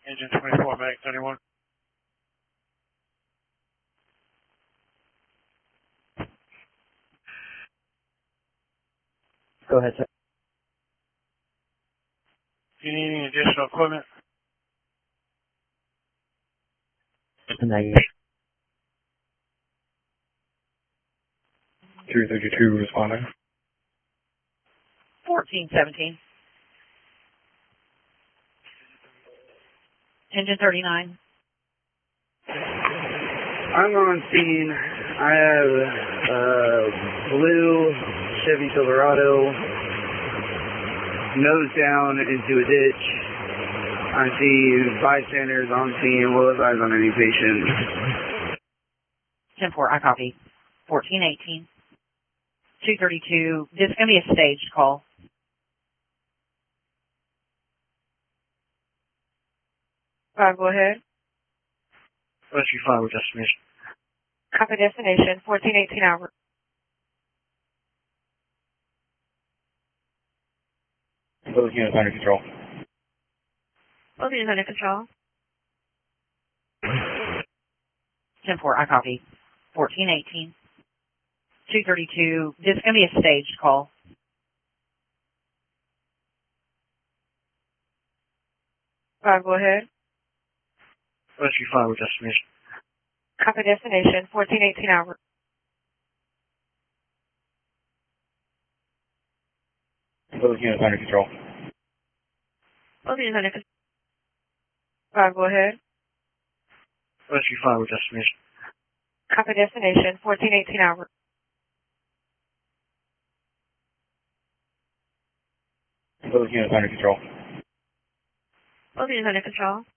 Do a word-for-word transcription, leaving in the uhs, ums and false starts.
Engine twenty-four, Mag thirty-one. Go ahead, sir. Do you need any additional equipment? Negative. three thirty-two responding. fourteen seventeen. Engine thirty-nine. I'm on scene. I have a blue Chevy Silverado, nose down into a ditch. I see bystanders on scene. Will advise on any patient. ten four, I copy. fourteen eighteen. two thirty-two. This is going to be a staged call. Five, go ahead. Rescue five with destination. Copy destination, fourteen eighteen hour. Both units under control. Both units under control. ten four, I copy. fourteen eighteen. two thirty-two. This is going to be a staged call. Five, go ahead. Rescue five with destination. Copy destination, fourteen eighteen hour. Both units under control. Both units under control. Five, go ahead. Rescue five with destination. Copy destination, fourteen eighteen hour. Both units under control. Both units under control.